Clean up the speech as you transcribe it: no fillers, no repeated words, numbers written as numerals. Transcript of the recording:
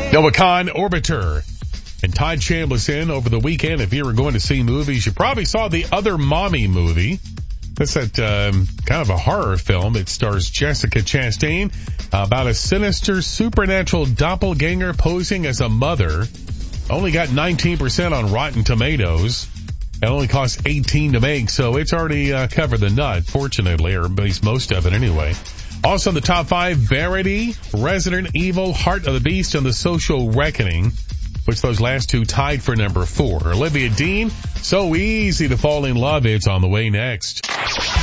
Noah Khan, Orbiter, and Todd Chambliss in over the weekend. If you were going to see movies, you probably saw The Other Mommy movie. That's that kind of a horror film. It stars Jessica Chastain about a sinister supernatural doppelganger posing as a mother. Only got 19% on Rotten Tomatoes. It only cost $18 to make, so it's already covered the nut, fortunately, or at least most of it anyway. Also in the top 5, Verity, Resident Evil, Heart of the Beast, and The Social Reckoning, which those last two tied for number 4. Olivia Dean, So Easy to Fall in Love. It's on the way next.